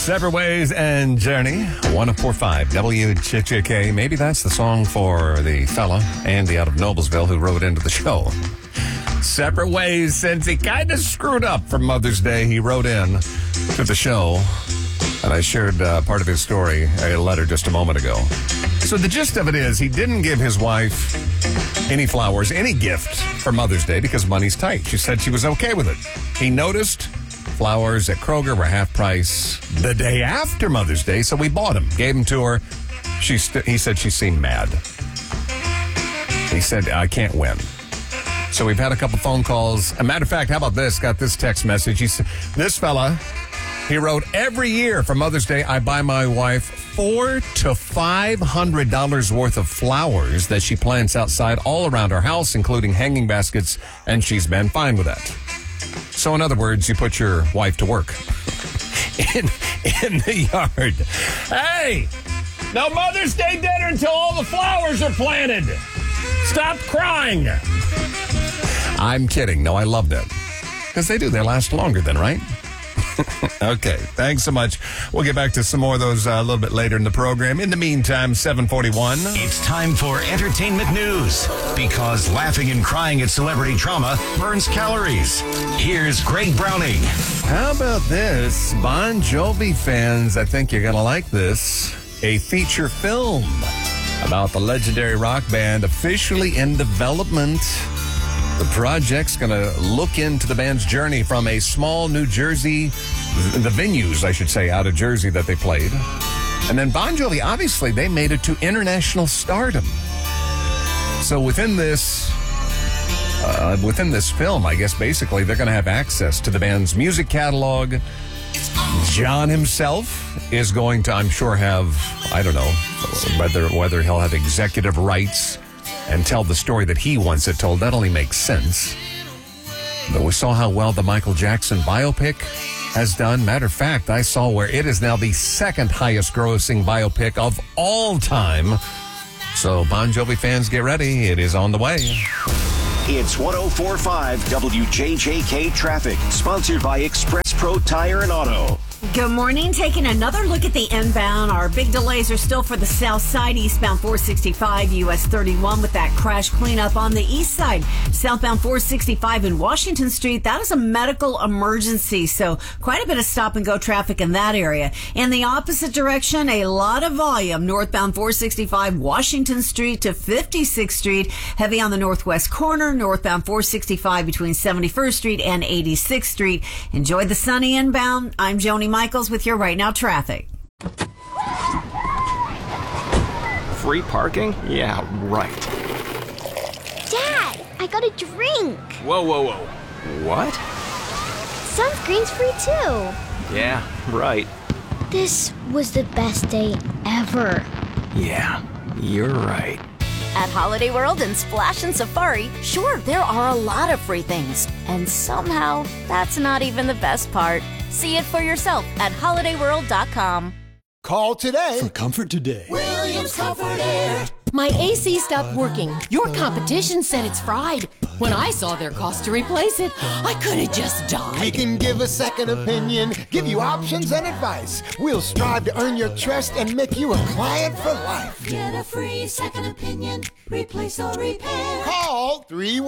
Separate Ways and Journey, 104.5 WJJK. Maybe that's the song for the fella, Andy out of Noblesville, who wrote into the show. Separate ways, since he kind of screwed up for Mother's Day. He wrote in to the show, and I shared part of his story, a letter just a moment ago. So the gist of it is, he didn't give his wife any flowers, any gift for Mother's Day because money's tight. She said she was okay with it. He noticed flowers at Kroger were half price the day after Mother's Day, so we bought them, gave them to her. He said she seemed mad. He said, I can't win. So we've had a couple phone calls. A matter of fact, how about this? Got this text message. This fella, he wrote, every year for Mother's Day, I buy my wife $400 to $500 worth of flowers that she plants outside all around our house, including hanging baskets, and she's been fine with that. So in other words, you put your wife to work in the yard. Hey, no Mother's Day dinner until all the flowers are planted. Stop crying. I'm kidding. No, I love them. Because they do. They last longer then, right? Okay. Thanks so much. We'll get back to some more of those a little bit later in the program. In the meantime, 7:41. It's time for entertainment news. Because laughing and crying at celebrity trauma burns calories. Here's Greg Browning. How about this? Bon Jovi fans, I think you're going to like this. A feature film about the legendary rock band officially in development. The project's going to look into the band's journey from a small New Jersey, the venues, I should say, out of Jersey that they played. And then Bon Jovi, obviously, they made it to international stardom. So within this film, I guess, basically, they're going to have access to the band's music catalog. John himself is going to, I'm sure, have, I don't know, whether he'll have executive rights and tell the story that he wants it told. That only makes sense. But we saw how well the Michael Jackson biopic has done. Matter of fact, I saw where it is now the second highest grossing biopic of all time. So Bon Jovi fans, get ready. It is on the way. It's 104.5 WJJK Traffic, sponsored by Express Pro Tire and Auto. Good morning. Taking another look at the inbound. Our big delays are still for the south side, eastbound 465, US 31 with that crash cleanup on the east side. Southbound 465 in Washington Street, that is a medical emergency, so quite a bit of stop and go traffic in that area. In the opposite direction, a lot of volume. Northbound 465, Washington Street to 56th Street. Heavy on the northwest corner. Northbound 465 between 71st Street and 86th Street. Enjoy the sunny inbound. I'm Joni Michaels with your Right Now traffic. Free parking? Yeah, right. Dad, I got a drink. Whoa. What? Sunscreen's free too. Yeah, right. This was the best day ever. Yeah, you're right. At Holiday World and Splash and Safari, sure, there are a lot of free things. And somehow, that's not even the best part. See it for yourself at holidayworld.com. Call today for comfort today. Williams Comfort Air. My AC stopped working. Your competition said it's fried. When I saw their cost to replace it, I could have just died. We can give a second opinion, give you options and advice. We'll strive to earn your trust and make you a client for life. Get a free second opinion, replace or repair. Call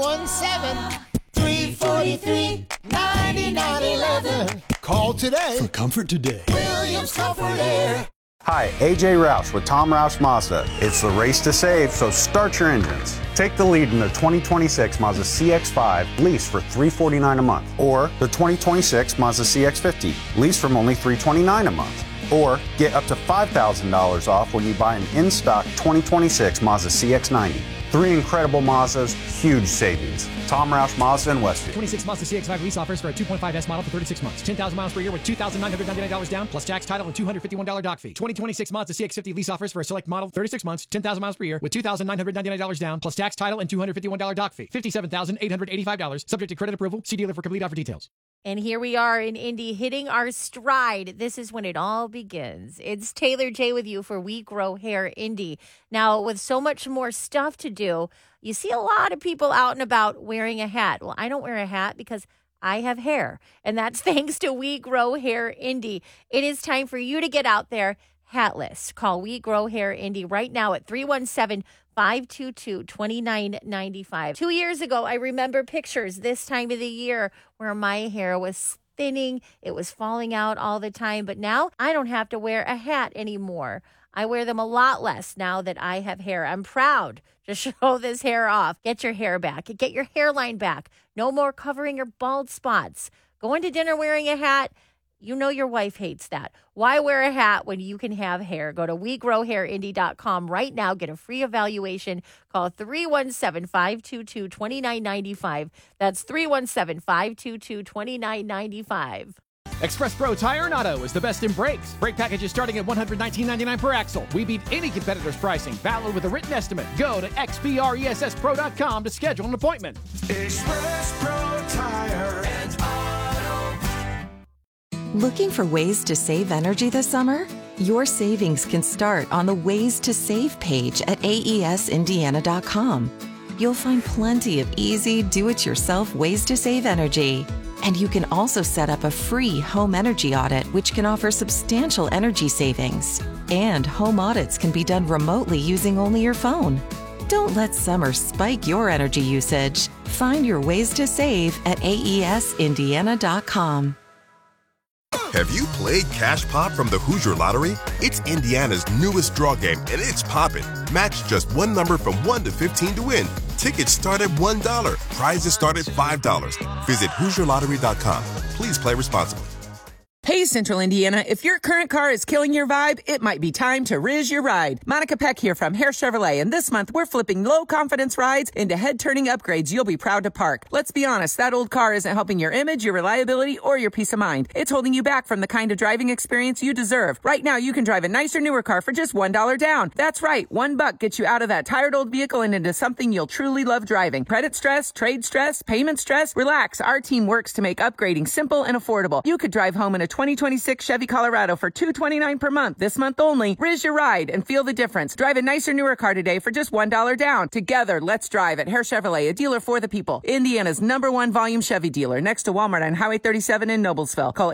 317-343-9911. Call today for comfort today. Williams Comfort Air. Hi, AJ Roush with Tom Roush Mazda. It's the race to save, so start your engines. Take the lead in the 2026 Mazda CX-5 lease for $349 a month, or the 2026 Mazda CX-50 lease from only $329 a month, or get up to $5,000 off when you buy an in-stock 2026 Mazda CX-90. 3 incredible Mazdas, huge savings. Tom Roush Mazda in Westview. 26 Mazda CX-5 lease offers for a 2.5S model for 36 months. 10,000 miles per year with $2,999 down, plus tax, title, and $251 dock fee. 2026 Mazda CX-50 lease offers for a select model, 36 months, 10,000 miles per year with $2,999 down, plus tax, title, and $251 dock fee. $57,885, subject to credit approval. See dealer for complete offer details. And here we are in Indy hitting our stride. This is when it all begins. It's Taylor J with you for We Grow Hair Indy. Now, with so much more stuff to do, you see a lot of people out and about wearing a hat. Well, I don't wear a hat because I have hair, and that's thanks to We Grow Hair Indy. It is time for you to get out there hatless. Call We Grow Hair Indy right now at 317-522-2995. 2 years ago, I remember pictures this time of the year where my hair was thinning. It was falling out all the time, but now I don't have to wear a hat anymore. I wear them a lot less now that I have hair. I'm proud to show this hair off. Get your hair back. Get your hairline back. No more covering your bald spots. Going to dinner wearing a hat, you know your wife hates that. Why wear a hat when you can have hair? Go to WeGrowHairIndy.com right now. Get a free evaluation. Call 317-522-2995. That's 317-522-2995. Express Pro Tire and Auto is the best in brakes. Brake packages starting at $119.99 per axle. We beat any competitor's pricing. Valid with a written estimate. Go to xpressspro.com to schedule an appointment. Express Pro Tire and Auto. Looking for ways to save energy this summer? Your savings can start on the Ways to Save page at aesindiana.com. You'll find plenty of easy, do-it-yourself ways to save energy. And you can also set up a free home energy audit, which can offer substantial energy savings. And home audits can be done remotely using only your phone. Don't let summer spike your energy usage. Find your ways to save at aesindiana.com. Have you played Cash Pop from the Hoosier Lottery? It's Indiana's newest draw game, and it's poppin'. Match just one number from 1 to 15 to win. Tickets start at $1. Prizes start at $5. Visit HoosierLottery.com. Please play responsibly. Hey, Central Indiana, if your current car is killing your vibe, it might be time to Riz your ride. Monica Peck here from Hare Chevrolet, and this month we're flipping low-confidence rides into head-turning upgrades you'll be proud to park. Let's be honest, that old car isn't helping your image, your reliability, or your peace of mind. It's holding you back from the kind of driving experience you deserve. Right now, you can drive a nicer, newer car for just $1 down. That's right, $1 gets you out of that tired old vehicle and into something you'll truly love driving. Credit stress, trade stress, payment stress? Relax, our team works to make upgrading simple and affordable. You could drive home in a 2026 Chevy Colorado for $229 per month. This month only. Riz your ride and feel the difference. Drive a nicer, newer car today for just $1 down. Together, let's drive at Hare Chevrolet, a dealer for the people. Indiana's #1 volume Chevy dealer, next to Walmart on Highway 37 in Noblesville. Call